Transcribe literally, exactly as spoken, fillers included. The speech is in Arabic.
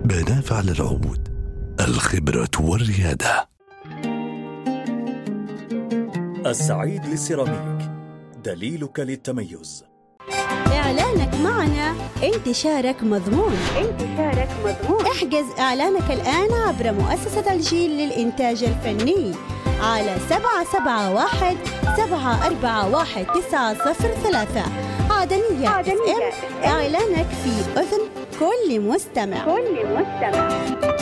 بناف على العود، الخبرة والريادة. السعيد للسيراميك، دليلك للتميز. إعلانك معنا انتشارك مضمون. انتشارك مضمون. احجز إعلانك الآن عبر مؤسسة الجيل للإنتاج الفني على سبعة سبعة واحد سبعة أربعة واحد تسعة صفر ثلاثة. عدنية, عدنية. إف إم. إعلانك في أذن كل مستمع. كل مستمع.